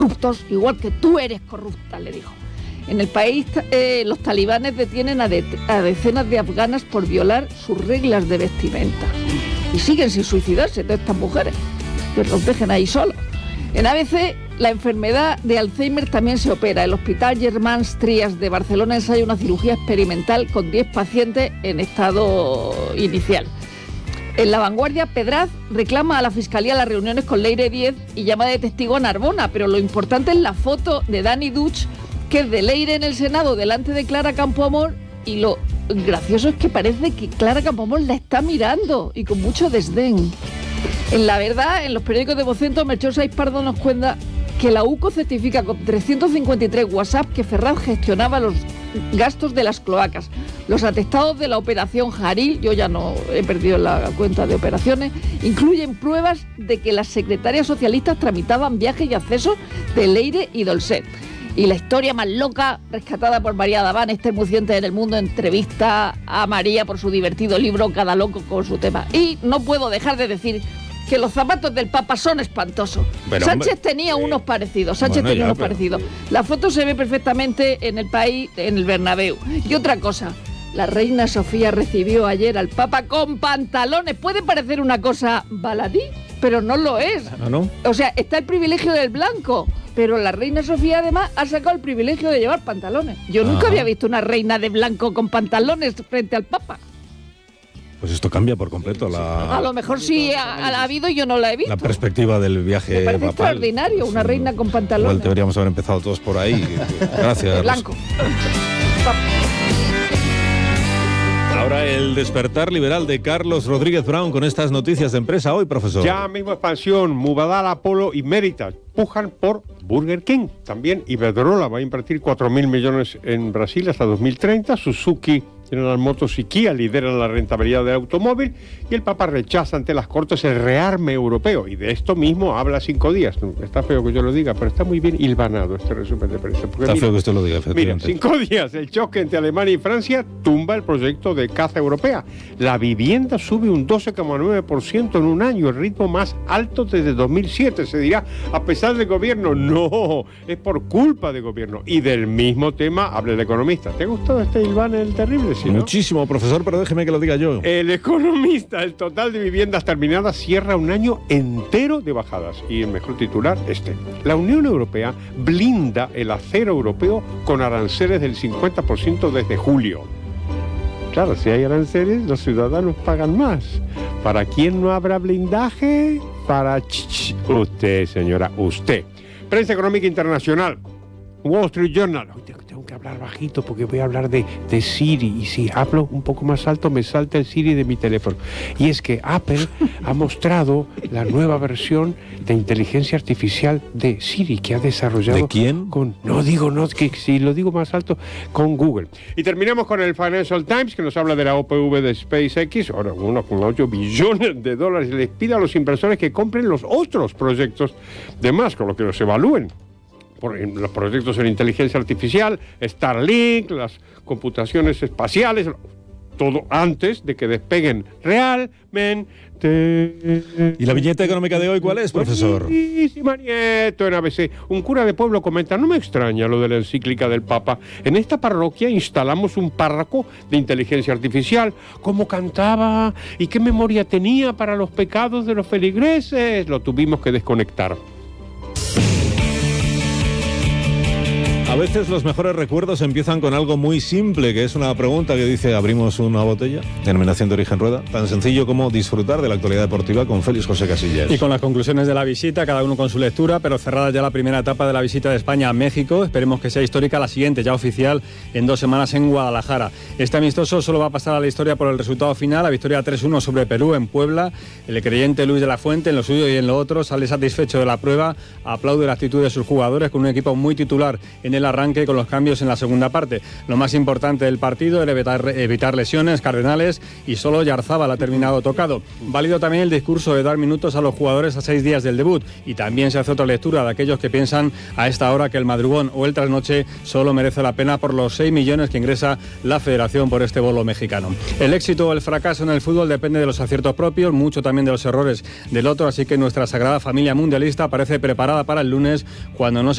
corruptos, igual que tú eres corrupta, le dijo. En el país, los talibanes detienen a decenas de afganas por violar sus reglas de vestimenta. Y siguen sin suicidarse todas estas mujeres, que los dejen ahí solos. En ABC, la enfermedad de Alzheimer también se opera. El Hospital Germans Trias de Barcelona ensaya una cirugía experimental con 10 pacientes en estado inicial. En La Vanguardia, Pedraz reclama a la Fiscalía las reuniones con Leire Díez y llama de testigo a Narbona, pero lo importante es la foto de Dani Duch, que es de Leire en el Senado delante de Clara Campoamor, y lo gracioso es que parece que Clara Campoamor la está mirando y con mucho desdén. En La Verdad, en los periódicos de Vocento, Melchor Saiz Pardo nos cuenta que la UCO certifica con 353 WhatsApp que Ferraz gestionaba los gastos de las cloacas. Los atestados de la operación Jaril, yo ya no he perdido la cuenta de operaciones, incluyen pruebas de que las secretarias socialistas tramitaban viajes y accesos de Leire y Dolcet. Y la historia más loca, rescatada por María Daván, está emocionante en El Mundo, entrevista a María por su divertido libro Cada loco con su tema. Y no puedo dejar de decir que los zapatos del Papa son espantosos. Pero, Sánchez tenía unos parecidos, parecidos. La foto se ve perfectamente en El País, en el Bernabéu. Y otra cosa, la reina Sofía recibió ayer al Papa con pantalones. Puede parecer una cosa baladí, pero no lo es. ¿No? O sea, está el privilegio del blanco, pero la reina Sofía además ha sacado el privilegio de llevar pantalones. Yo nunca había visto una reina de blanco con pantalones frente al Papa. Pues esto cambia por completo la... A lo mejor sí ha habido y yo no la he visto. La perspectiva del viaje me parece papal. Extraordinario, una reina con pantalones. Igual deberíamos haber empezado todos por ahí. Gracias. De blanco. Ahora el despertar liberal de Carlos Rodríguez Brown con estas noticias de empresa hoy, profesor. Ya mismo Expansión, Mubadala, Apolo y Meritas pujan por Burger King. También Iberdrola va a invertir 4.000 millones en Brasil hasta 2030. Suzuki, General Motors y Kia lideran la rentabilidad del automóvil y el Papa rechaza ante las Cortes el rearme europeo. Y de esto mismo habla 5 días. Está feo que yo lo diga, pero está muy bien hilvanado este resumen de prensa. Está feo que usted lo diga, efectivamente. Miren, 5 días. El choque entre Alemania y Francia tumba el proyecto de caza europea. La vivienda sube un 12,9% en un año, el ritmo más alto desde 2007. Se dirá, a pesar del gobierno. No, es por culpa del gobierno. Y del mismo tema habla el economista. ¿Te ha gustado este hilván, el terrible? ¿No? Muchísimo, profesor, pero déjeme que lo diga yo. El economista, el total de viviendas terminadas cierra un año entero de bajadas. Y el mejor titular, La Unión Europea blinda el acero europeo con aranceles del 50% desde julio. Claro, si hay aranceles, los ciudadanos pagan más. ¿Para quién no habrá blindaje? Para usted, señora, usted. Prensa económica internacional. Wall Street Journal. Tengo que hablar bajito porque voy a hablar de Siri. Y si hablo un poco más alto me salta el Siri de mi teléfono. Y es que Apple ha mostrado la nueva versión de inteligencia artificial de Siri que ha desarrollado. ¿De quién? Que si lo digo más alto, con Google. Y terminamos con el Financial Times, que nos habla de la OPV de SpaceX. Ahora, 1,8 billones de dólares. Les pide a los inversores que compren los otros proyectos de más, con lo que los evalúen. Por los proyectos en inteligencia artificial, Starlink, las computaciones espaciales, todo antes de que despeguen realmente. ¿Y la viñeta económica de hoy cuál es, profesor? Buenísima, Nieto, en ABC. Un cura de pueblo comenta, no me extraña lo de la encíclica del Papa. En esta parroquia instalamos un párroco de inteligencia artificial. ¿Cómo cantaba? ¿Y qué memoria tenía para los pecados de los feligreses? Lo tuvimos que desconectar. A veces los mejores recuerdos empiezan con algo muy simple, que es una pregunta que dice, ¿abrimos una botella? Denominación de origen Rueda. Tan sencillo como disfrutar de la actualidad deportiva con Félix José Casillas. Y con las conclusiones de la visita, cada uno con su lectura, pero cerrada ya la primera etapa de la visita de España a México. Esperemos que sea histórica la siguiente, ya oficial, en 2 semanas en Guadalajara. Este amistoso solo va a pasar a la historia por el resultado final, la victoria 3-1 sobre Perú en Puebla. El creyente Luis de la Fuente, en lo suyo y en lo otro, sale satisfecho de la prueba, aplaude la actitud de sus jugadores con un equipo muy titular en el arranque con los cambios en la segunda parte. Lo más importante del partido era evitar lesiones cardenales y solo Yarzábal ha terminado tocado. Válido también el discurso de dar minutos a los jugadores a 6 días del debut, y también se hace otra lectura de aquellos que piensan a esta hora que el madrugón o el trasnoche solo merece la pena por los 6 millones que ingresa la federación por este bolo mexicano. El éxito o el fracaso en el fútbol depende de los aciertos propios, mucho también de los errores del otro, así que nuestra sagrada familia mundialista parece preparada para el lunes, cuando no se